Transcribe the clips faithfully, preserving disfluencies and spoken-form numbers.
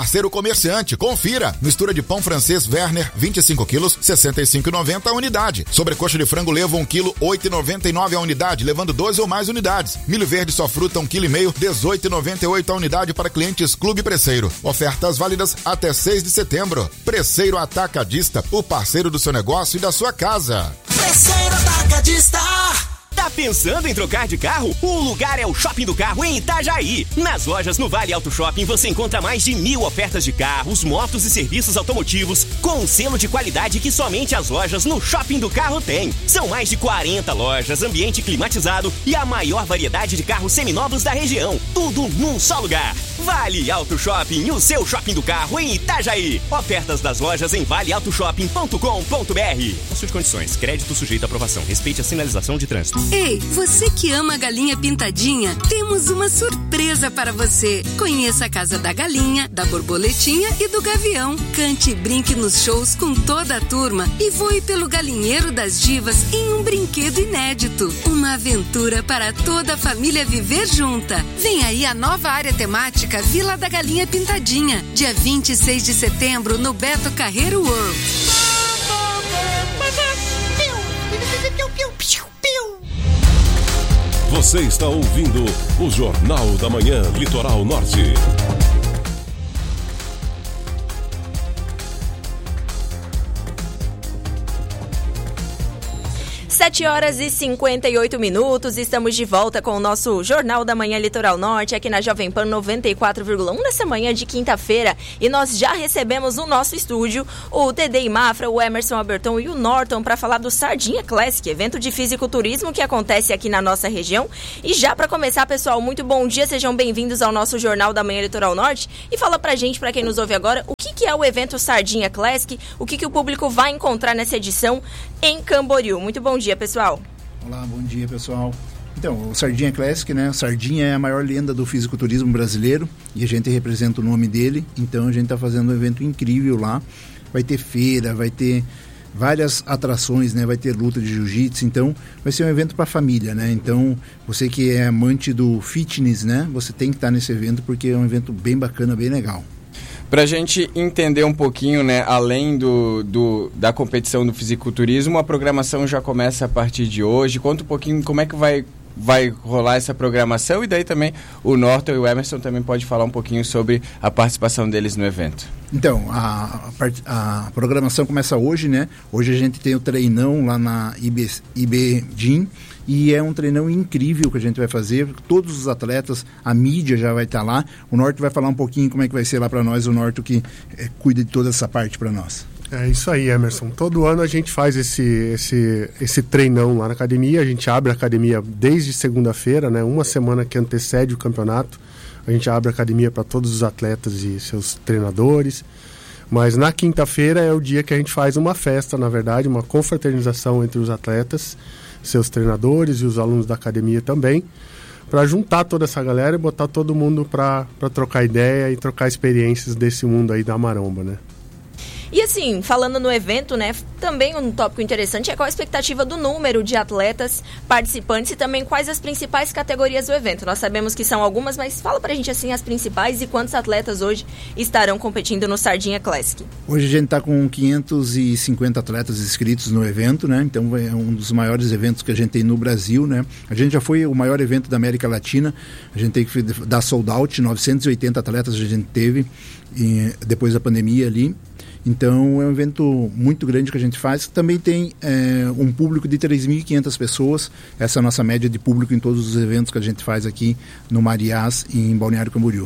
Parceiro comerciante, confira. Mistura de pão francês Werner, vinte e cinco quilos, sessenta e cinco reais e noventa centavos a unidade. Sobrecoxa de frango Levo, um quilo, oito reais e noventa e nove centavos a unidade, levando doze ou mais unidades. Milho verde só fruta, um quilo e meio, dezoito reais e noventa e oito centavos a unidade para clientes Clube Preceiro. Ofertas válidas até seis de setembro. Preceiro Atacadista, o parceiro do seu negócio e da sua casa. Preceiro Atacadista. Tá pensando em trocar de carro? O lugar é o Shopping do Carro em Itajaí. Nas lojas no Vale Auto Shopping você encontra mais de mil ofertas de carros, motos e serviços automotivos com um selo de qualidade que somente as lojas no Shopping do Carro têm. São mais de quarenta lojas, ambiente climatizado e a maior variedade de carros seminovos da região. Tudo num só lugar. Vale Auto Shopping, o seu Shopping do Carro em Itajaí. Ofertas das lojas em vale auto shopping ponto com ponto b r. As suas condições, crédito sujeito à aprovação. Respeite a sinalização de trânsito. Ei, você que ama a galinha pintadinha, temos uma surpresa para você. Conheça a Casa da Galinha, da Borboletinha e do Gavião. Cante e brinque nos shows com toda a turma e voe pelo galinheiro das divas em um brinquedo inédito. Uma aventura para toda a família viver junta. Vem aí a nova área temática Vila da Galinha Pintadinha, dia vinte e seis de setembro no Beto Carreiro World. Você está ouvindo o Jornal da Manhã Litoral Norte. sete horas e cinquenta e oito minutos, estamos de volta com o nosso Jornal da Manhã Litoral Norte, aqui na Jovem Pan noventa e quatro vírgula um, nessa manhã de quinta-feira, e nós já recebemos no nosso estúdio o Dedê Mafra, o Emerson Alberton e o Norton para falar do Sardinha Classic, evento de fisiculturismo que acontece aqui na nossa região. E já para começar, pessoal, muito bom dia, sejam bem-vindos ao nosso Jornal da Manhã Litoral Norte, e fala pra gente, pra quem nos ouve agora, o que, que é o evento Sardinha Classic, o que, que o público vai encontrar nessa edição em Camboriú. Muito bom dia, pessoal. Olá, bom dia, pessoal. Então, o Sardinha Classic, né? O Sardinha é a maior lenda do fisiculturismo brasileiro e a gente representa o nome dele, então a gente está fazendo um evento incrível lá. Vai ter feira, vai ter várias atrações, né? Vai ter luta de jiu-jitsu, então vai ser um evento para a família, né? Então, você que é amante do fitness, né? Você tem que estar nesse evento porque é um evento bem bacana, bem legal. Para a gente entender um pouquinho, né, além do, do, da competição do fisiculturismo, a programação já começa a partir de hoje. Conta um pouquinho como é que vai, vai rolar essa programação e daí também o Norton e o Emerson também pode falar um pouquinho sobre a participação deles no evento. Então, a, a, a programação começa hoje, né? Hoje a gente tem o treinão lá na I B, I B Gym. E é um treinão incrível que a gente vai fazer. Todos os atletas, a mídia já vai estar lá. O Norton vai falar um pouquinho como é que vai ser lá para nós. O Norton que é, cuida de toda essa parte para nós. É isso aí, Emerson. Todo ano a gente faz esse, esse, esse treinão lá na academia. A gente abre a academia desde segunda-feira, né? Uma semana que antecede o campeonato. A gente abre a academia para todos os atletas e seus treinadores. Mas na quinta-feira é o dia que a gente faz uma festa, na verdade, uma confraternização entre os atletas, seus treinadores e os alunos da academia também, para juntar toda essa galera e botar todo mundo para trocar ideia e trocar experiências desse mundo aí da maromba, né? E assim, falando no evento, né, também um tópico interessante é qual a expectativa do número de atletas participantes e também quais as principais categorias do evento. Nós sabemos que são algumas, mas fala pra gente assim as principais e quantos atletas hoje estarão competindo no Sardinha Classic. Hoje a gente tá com quinhentos e cinquenta atletas inscritos no evento, né? Então é um dos maiores eventos que a gente tem no Brasil, né? A gente já foi o maior evento da América Latina, a gente tem que dar sold out, novecentos e oitenta atletas a gente teve e, depois da pandemia ali. Então é um evento muito grande que a gente faz. Também tem é, um público de três mil e quinhentas pessoas. Essa é a nossa média de público em todos os eventos que a gente faz aqui no Mariás e em Balneário Camboriú.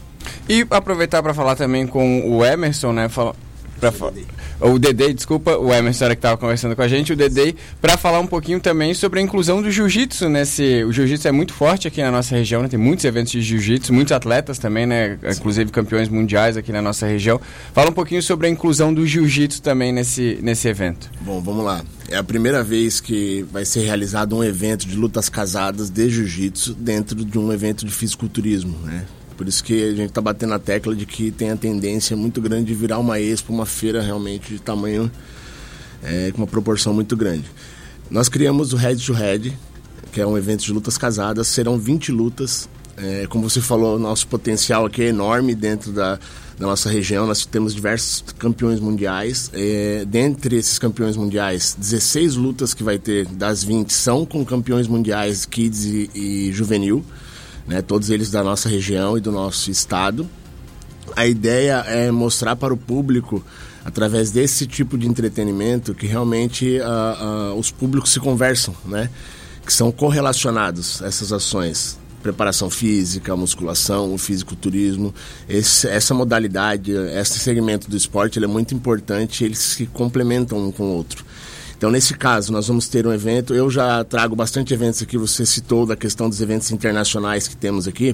E aproveitar para falar também com o Emerson, né? Fala... Pra fa... O Dedê, desculpa, o Emerson era que estava conversando com a gente, o Dedê, para falar um pouquinho também sobre a inclusão do jiu-jitsu, né? Se, o jiu-jitsu é muito forte aqui na nossa região, né? Tem muitos eventos de jiu-jitsu, muitos atletas também, né? Inclusive campeões mundiais aqui na nossa região. Fala um pouquinho sobre a inclusão do jiu-jitsu também nesse, nesse evento. Bom, vamos lá. É a primeira vez que vai ser realizado um evento de lutas casadas de jiu-jitsu dentro de um evento de fisiculturismo, né? Por isso que a gente está batendo a tecla de que tem a tendência muito grande de virar uma expo, uma feira realmente de tamanho, é, com uma proporção muito grande. Nós criamos o Head to Head, que é um evento de lutas casadas, serão vinte lutas. É, como você falou, o nosso potencial aqui é enorme dentro da, da nossa região. Nós temos diversos campeões mundiais. É, dentre esses campeões mundiais, dezesseis lutas que vai ter das vinte são com campeões mundiais kids e, e juvenil, né? Todos eles da nossa região e do nosso estado. A ideia é mostrar para o público, através desse tipo de entretenimento, que realmente uh, uh, os públicos se conversam, né? Que são correlacionados essas ações. Preparação física, musculação, o fisiculturismo, esse, essa modalidade, esse segmento do esporte, ele é muito importante, eles se complementam um com o outro. Então, nesse caso, nós vamos ter um evento, eu já trago bastante eventos aqui, você citou da questão dos eventos internacionais que temos aqui.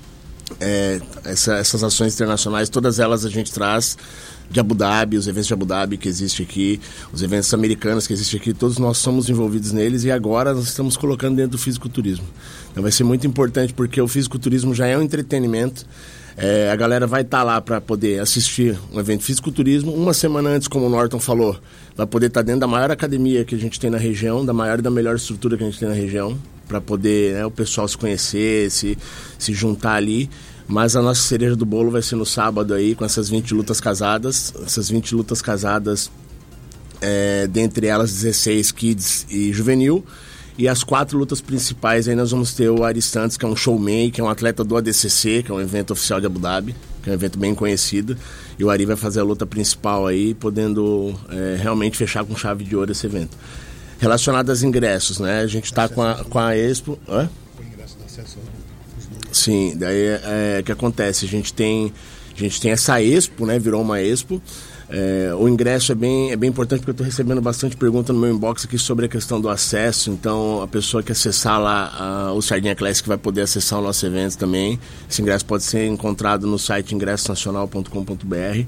É, essa, essas ações internacionais, todas elas a gente traz de Abu Dhabi, os eventos de Abu Dhabi que existe aqui, os eventos americanos que existem aqui, todos nós somos envolvidos neles e agora nós estamos colocando dentro do fisiculturismo. Então vai ser muito importante porque o fisiculturismo já é um entretenimento. É, a galera vai estar tá lá para poder assistir um evento de fisiculturismo. Uma semana antes, como o Norton falou, vai poder estar tá dentro da maior academia que a gente tem na região, da maior e da melhor estrutura que a gente tem na região, para poder, né, o pessoal se conhecer, se, se juntar ali. Mas a nossa cereja do bolo vai ser no sábado aí, com essas vinte lutas casadas. Essas vinte lutas casadas, é, dentre elas dezesseis kids e juvenil. E as quatro lutas principais aí nós vamos ter o Ari Santos, que é um showman, que é um atleta do A D C C, que é um evento oficial de Abu Dhabi, que é um evento bem conhecido. E o Ari vai fazer a luta principal aí, podendo é, realmente fechar com chave de ouro esse evento. Relacionado aos ingressos, né? A gente está com a, com a Expo... Hã? O ingresso da acesso. Sim, daí é, é que acontece, a gente tem, a gente tem essa Expo, né? Virou uma Expo. É, o ingresso é bem, é bem importante porque eu estou recebendo bastante pergunta no meu inbox aqui sobre a questão do acesso. Então, a pessoa que acessar lá a, o Sardinha Classic vai poder acessar o nosso evento também. Esse ingresso pode ser encontrado no site ingresso nacional ponto com ponto b r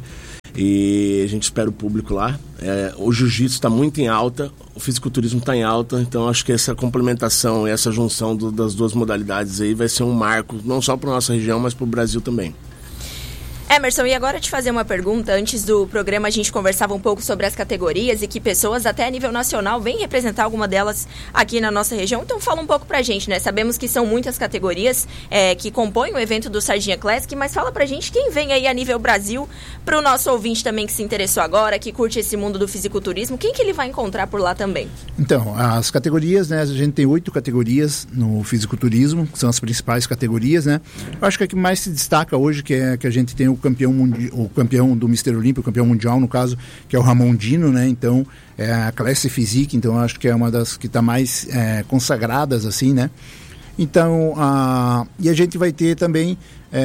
e a gente espera o público lá. É, o jiu-jitsu está muito em alta, o fisiculturismo está em alta, então acho que essa complementação e essa junção do, das duas modalidades aí vai ser um marco, não só para a nossa região, mas para o Brasil também. Emerson, e agora te fazer uma pergunta. Antes do programa a gente conversava um pouco sobre as categorias e que pessoas até a nível nacional vêm representar alguma delas aqui na nossa região. Então fala um pouco pra gente, né? Sabemos que são muitas categorias é, que compõem o evento do Sardinha Classic, mas fala pra gente quem vem aí a nível Brasil, pro nosso ouvinte também que se interessou agora, que curte esse mundo do fisiculturismo, quem que ele vai encontrar por lá também? Então, as categorias, né? A gente tem oito categorias no fisiculturismo, que são as principais categorias, né? Eu acho que a que mais se destaca hoje, que é que a gente tem o campeão mundi- o campeão do mister Olímpio, o campeão mundial no caso, que é o Ramon Dino, né? Então é a classe physique, então acho que é uma das que está mais é, consagradas assim, né? Então a e a gente vai ter também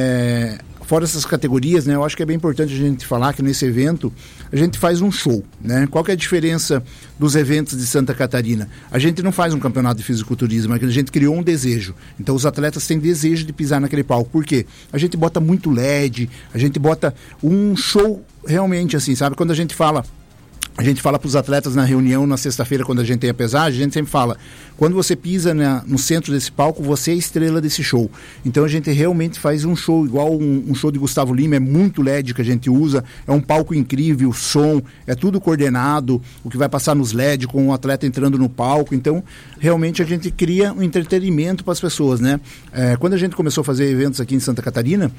é, fora essas categorias, né? Eu acho que é bem importante a gente falar que nesse evento a gente faz um show, né? Qual que é a diferença dos eventos de Santa Catarina? A gente não faz um campeonato de fisiculturismo, a gente criou um desejo. Então os atletas têm desejo de pisar naquele palco. Por quê? A gente bota muito L E D, a gente bota um show realmente assim, sabe? Quando a gente fala... A gente fala para os atletas na reunião, na sexta-feira, quando a gente tem a pesagem, a gente sempre fala, quando você pisa na, no centro desse palco, você é a estrela desse show. Então a gente realmente faz um show, igual um, um show de Gustavo Lima, é muito L E D que a gente usa, é um palco incrível, som, é tudo coordenado, o que vai passar nos L E D com o atleta entrando no palco. Então, realmente a gente cria um entretenimento para as pessoas, né? É, quando a gente começou a fazer eventos aqui em Santa Catarina,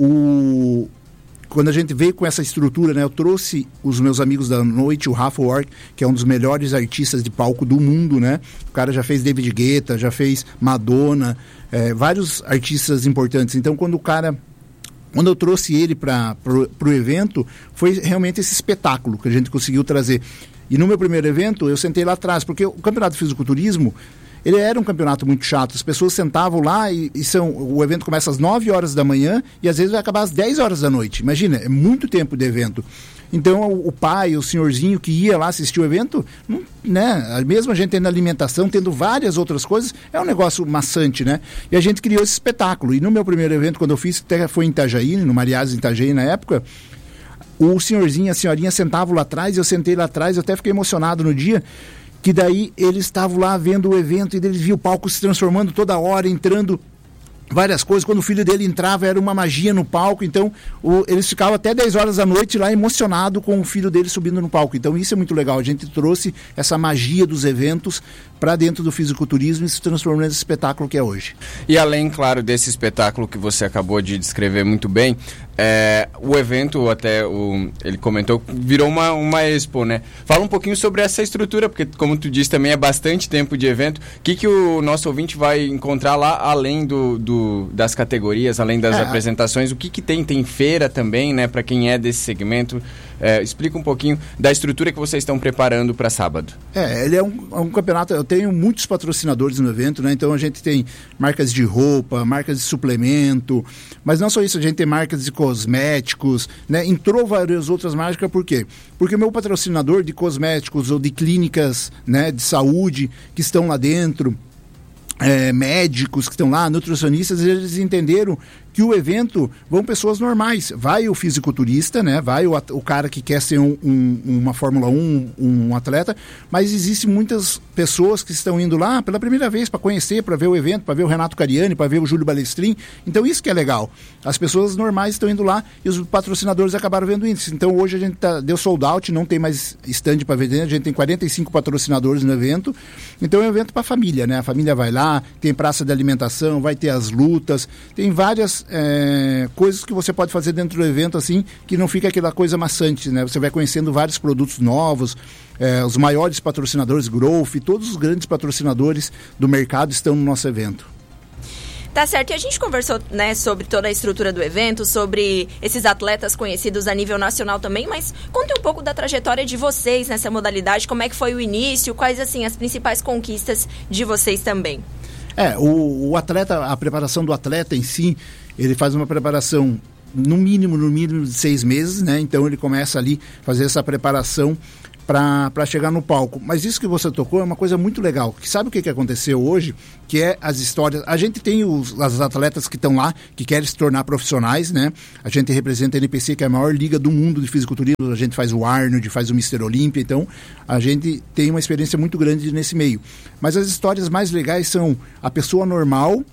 o... Quando a gente veio com essa estrutura, né, eu trouxe os meus amigos da noite, o Rafa Ork, que é um dos melhores artistas de palco do mundo, né? O cara já fez David Guetta, já fez Madonna, é, vários artistas importantes. Então, quando o cara... Quando eu trouxe ele para o evento, foi realmente esse espetáculo que a gente conseguiu trazer. E no meu primeiro evento, eu sentei lá atrás, porque o Campeonato de Fisiculturismo, ele era um campeonato muito chato. As pessoas sentavam lá e, e são, o evento começa às nove horas da manhã e às vezes vai acabar às dez horas da noite. Imagina, é muito tempo de evento. Então o, o pai, o senhorzinho que ia lá assistir o evento, não, né, mesmo a gente tendo alimentação, tendo várias outras coisas, é um negócio maçante, né? E a gente criou esse espetáculo. E no meu primeiro evento, quando eu fiz, até foi em Itajaí, no Mariazes em Itajaí na época, o senhorzinho, a senhorinha sentavam lá atrás, eu sentei lá atrás, eu até fiquei emocionado no dia, que daí eles estavam lá vendo o evento e eles viam o palco se transformando toda hora, entrando várias coisas. Quando o filho dele entrava, era uma magia no palco. Então, o, eles ficavam até dez horas da noite lá emocionados com o filho dele subindo no palco. Então, isso é muito legal. A gente trouxe essa magia dos eventos para dentro do fisiculturismo e se transformou nesse espetáculo que é hoje. E além, claro, desse espetáculo que você acabou de descrever muito bem, É, o evento, até o, ele comentou, virou uma, uma expo, né? Fala um pouquinho sobre essa estrutura, porque como tu disse, também é bastante tempo de evento. O que, que o nosso ouvinte vai encontrar lá, além do, do, das categorias, além das é. apresentações? O que, que tem? Tem feira também, né? Para quem é desse segmento. É, explica um pouquinho da estrutura que vocês estão preparando para sábado. É, ele é um, um campeonato, eu tenho muitos patrocinadores no evento, né? Então a gente tem marcas de roupa, marcas de suplemento, mas não só isso, a gente tem marcas de cosméticos, né? Entrou várias outras marcas, por quê? Porque o meu patrocinador de cosméticos ou de clínicas, né, de saúde que estão lá dentro, é, médicos que estão lá, nutricionistas, eles entenderam que o evento vão pessoas normais. Vai o fisiculturista, né? Vai o, o cara que quer ser um, um, uma Fórmula um, um atleta, mas existem muitas pessoas que estão indo lá pela primeira vez para conhecer, para ver o evento, para ver o Renato Cariani, para ver o Júlio Balestrin. Então isso que é legal. As pessoas normais estão indo lá e os patrocinadores acabaram vendo isso. Então hoje a gente tá, deu sold out, não tem mais stand para vender, a gente tem quarenta e cinco patrocinadores no evento. Então é um evento para a família, né? A família vai lá, tem praça de alimentação, vai ter as lutas, tem várias É, coisas que você pode fazer dentro do evento, assim, que não fica aquela coisa maçante, né? Você vai conhecendo vários produtos novos, é, os maiores patrocinadores, Growth, todos os grandes patrocinadores do mercado estão no nosso evento. Tá certo, e a gente conversou, né, sobre toda a estrutura do evento, sobre esses atletas conhecidos a nível nacional também, mas conte um pouco da trajetória de vocês nessa modalidade, como é que foi o início, quais, assim, as principais conquistas de vocês também. É, o, o atleta, a preparação do atleta em si, ele faz uma preparação no mínimo, no mínimo de seis meses, né? Então ele começa ali a fazer essa preparação para chegar no palco. Mas isso que você tocou é uma coisa muito legal. Que sabe o que, que aconteceu hoje? Que é as histórias... A gente tem os, as atletas que estão lá, que querem se tornar profissionais, né? A gente representa a N P C, que é a maior liga do mundo de fisiculturismo. A gente faz o Arnold, faz o mister Olímpia. Então, a gente tem uma experiência muito grande nesse meio. Mas as histórias mais legais são a pessoa normal,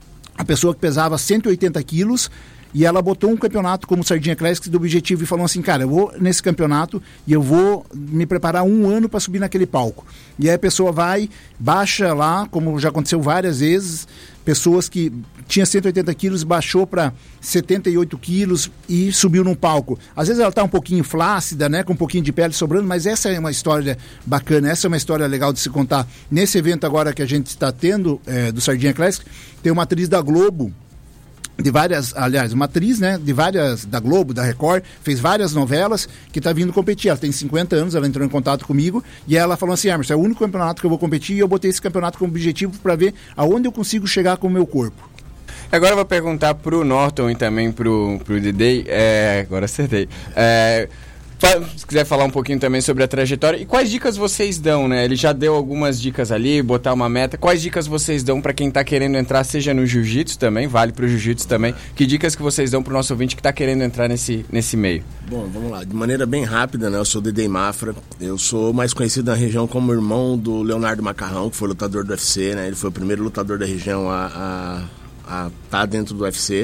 a pessoa que pesava cento e oitenta quilos, e ela botou um campeonato como Sardinha Classic do objetivo e falou assim, cara, eu vou nesse campeonato e eu vou me preparar um ano para subir naquele palco. E aí a pessoa vai, baixa lá, como já aconteceu várias vezes, pessoas que tinha cento e oitenta quilos, baixou para setenta e oito quilos e subiu num palco. Às vezes ela está um pouquinho flácida, né, com um pouquinho de pele sobrando, mas essa é uma história bacana, essa é uma história legal de se contar. Nesse evento agora que a gente está tendo, é, do Sardinha Classic, tem uma atriz da Globo, de várias, aliás, uma atriz, né, de várias, da Globo, da Record, fez várias novelas, que está vindo competir. Ela tem cinquenta anos, ela entrou em contato comigo e ela falou assim, Emerson, é o único campeonato que eu vou competir e eu botei esse campeonato como objetivo para ver aonde eu consigo chegar com o meu corpo. Agora eu vou perguntar pro Norton e também pro, pro Didei, é, agora acertei, é, se quiser falar um pouquinho também sobre a trajetória e quais dicas vocês dão, né? Ele já deu algumas dicas ali, botar uma meta. Quais dicas vocês dão para quem está querendo entrar, seja no jiu-jitsu também, vale para o jiu-jitsu também. Que dicas que vocês dão para o nosso ouvinte que está querendo entrar nesse, nesse meio? Bom, vamos lá. De maneira bem rápida, né? Eu sou o Didei Mafra. Eu sou mais conhecido na região como irmão do Leonardo Macarrão, que foi lutador do U F C, né? Ele foi o primeiro lutador da região a estar tá dentro do U F C.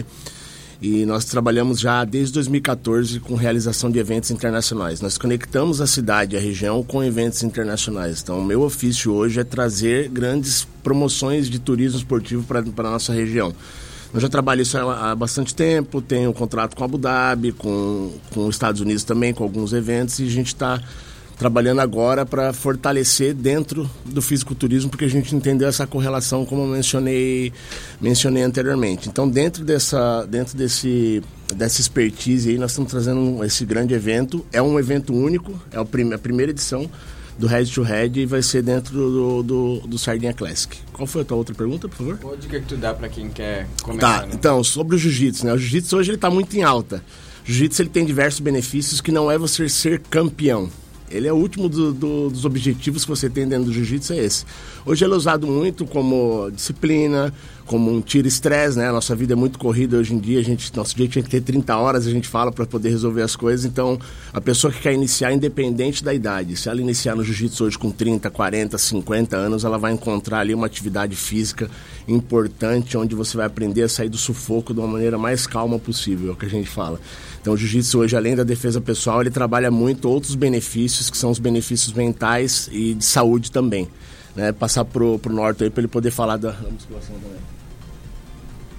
E nós trabalhamos já desde dois mil e quatorze com realização de eventos internacionais. Nós conectamos a cidade e a região com eventos internacionais. Então, o meu ofício hoje é trazer grandes promoções de turismo esportivo para a nossa região. Eu já trabalho isso há, há bastante tempo, tenho um contrato com a Abu Dhabi, com, com os Estados Unidos também, com alguns eventos, e a gente está trabalhando agora para fortalecer dentro do fisiculturismo, porque a gente entendeu essa correlação, como eu mencionei, mencionei anteriormente. Então, dentro, dessa, dentro desse, dessa expertise aí, nós estamos trazendo esse grande evento. É um evento único, é a primeira edição do Head to Head e vai ser dentro do, do, do Sardinha Classic. Qual foi a tua outra pergunta, por favor? Qual a dica que tu dá para quem quer começar? Tá, né? Então, sobre o jiu-jitsu, né? O jiu-jitsu hoje ele está muito em alta. O jiu-jitsu ele tem diversos benefícios que não é você ser campeão. Ele é o último do, do, dos objetivos que você tem dentro do jiu-jitsu, é esse. Hoje ele é usado muito como disciplina, como um tira-estresse, né? A nossa vida é muito corrida hoje em dia, a gente, nosso dia tinha que ter trinta horas, a gente fala para poder resolver as coisas. Então, a pessoa que quer iniciar, independente da idade, se ela iniciar no jiu-jitsu hoje com trinta, quarenta, cinquenta anos, ela vai encontrar ali uma atividade física importante, onde você vai aprender a sair do sufoco de uma maneira mais calma possível, é o que a gente fala. Então, o jiu-jitsu hoje, além da defesa pessoal, ele trabalha muito outros benefícios, que são os benefícios mentais e de saúde também. Né? Passar pro, pro Norton aí para ele poder falar da musculação também.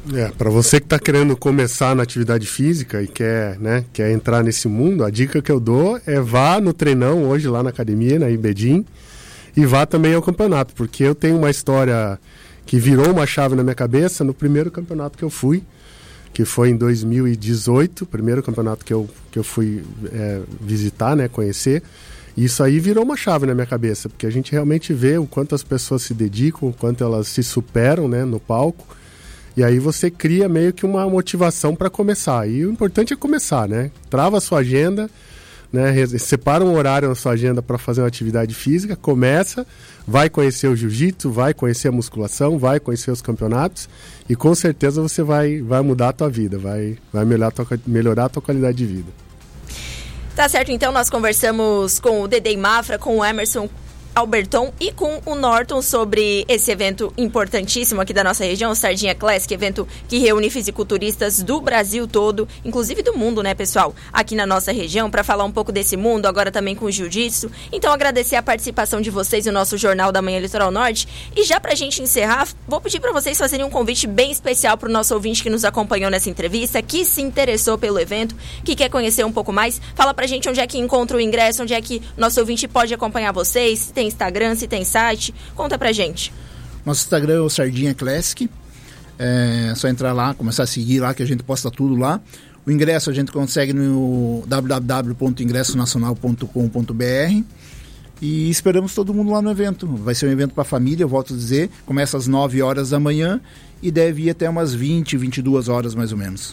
É, para você que está querendo começar na atividade física e quer, né, quer entrar nesse mundo, a dica que eu dou é vá no treinão hoje lá na academia, na Ibedim, e vá também ao campeonato, porque eu tenho uma história que virou uma chave na minha cabeça no primeiro campeonato que eu fui, que foi em dois mil e dezoito, o primeiro campeonato que eu, que eu fui é, visitar, né, conhecer. E isso aí virou uma chave na minha cabeça, porque a gente realmente vê o quanto as pessoas se dedicam, o quanto elas se superam, né, no palco. E aí você cria meio que uma motivação para começar. E o importante é começar, né? Trava a sua agenda, né? Separa um horário na sua agenda para fazer uma atividade física, começa, vai conhecer o jiu-jitsu, vai conhecer a musculação, vai conhecer os campeonatos e com certeza você vai, vai mudar a tua vida, vai, vai melhorar, a tua, melhorar a tua qualidade de vida. Tá certo, então nós conversamos com o Dedei Mafra, com o Emerson Alberton e com o Norton sobre esse evento importantíssimo aqui da nossa região, o Sardinha Classic, evento que reúne fisiculturistas do Brasil todo, inclusive do mundo, né, pessoal, aqui na nossa região, para falar um pouco desse mundo, agora também com o jiu-jitsu. Então, agradecer a participação de vocês no nosso Jornal da Manhã Litoral Norte. E já pra gente encerrar, vou pedir para vocês fazerem um convite bem especial pro nosso ouvinte que nos acompanhou nessa entrevista, que se interessou pelo evento, que quer conhecer um pouco mais. Fala pra gente onde é que encontra o ingresso, onde é que nosso ouvinte pode acompanhar vocês, se tem Instagram, se tem site, conta pra gente. Nosso Instagram é o Sardinha Classic, é só entrar lá, começar a seguir lá que a gente posta tudo lá. O ingresso a gente consegue no w w w ponto ingresso nacional ponto com ponto b r e esperamos todo mundo lá no evento. Vai ser um evento para família, eu volto a dizer, começa às nove horas da manhã e deve ir até umas vinte, vinte e duas horas mais ou menos.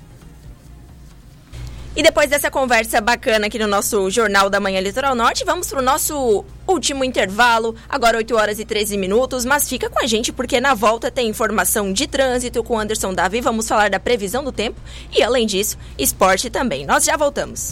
E depois dessa conversa bacana aqui no nosso Jornal da Manhã Litoral Norte, vamos para o nosso último intervalo, agora oito horas e treze minutos, mas fica com a gente porque na volta tem informação de trânsito com Anderson Davi, vamos falar da previsão do tempo e, além disso, esporte também. Nós já voltamos.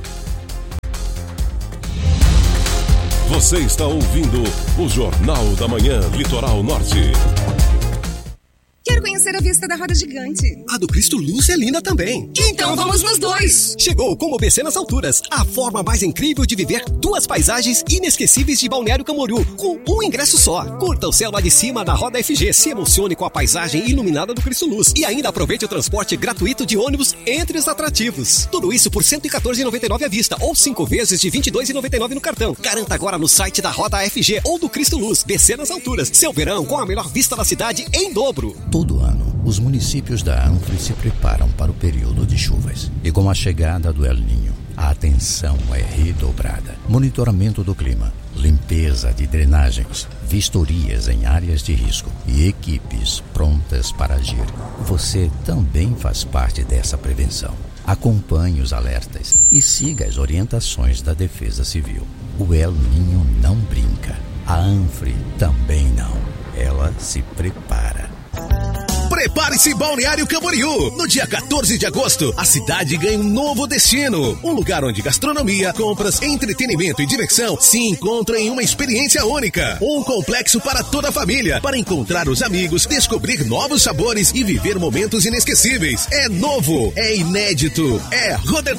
Você está ouvindo o Jornal da Manhã Litoral Norte. Quero conhecer a vista da roda gigante. A do Cristo Luz é linda também. Então vamos nos dois. Chegou o Combo B C nas alturas. A forma mais incrível de viver duas paisagens inesquecíveis de Balneário Camboriú, com um ingresso só. Curta o céu lá de cima na Roda F G. Se emocione com a paisagem iluminada do Cristo Luz. E ainda aproveite o transporte gratuito de ônibus entre os atrativos. Tudo isso por cento e quatorze reais e noventa e nove centavos à vista ou cinco vezes de vinte e dois reais e noventa e nove centavos no cartão. Garanta agora no site da Roda F G ou do Cristo Luz. B C nas alturas. Seu verão com a melhor vista da cidade em dobro. Todo ano, os municípios da Anfre se preparam para o período de chuvas. E com a chegada do El Niño, a atenção é redobrada. Monitoramento do clima, limpeza de drenagens, vistorias em áreas de risco e equipes prontas para agir. Você também faz parte dessa prevenção. Acompanhe os alertas e siga as orientações da Defesa Civil. O El Niño não brinca. A Anfre também não. Ela se prepara. Prepare-se, Balneário Camboriú. No dia quatorze de agosto, a cidade ganha um novo destino. Um lugar onde gastronomia, compras, entretenimento e diversão se encontram em uma experiência única. Um complexo para toda a família, para encontrar os amigos, descobrir novos sabores e viver momentos inesquecíveis. É novo, é inédito, é Roder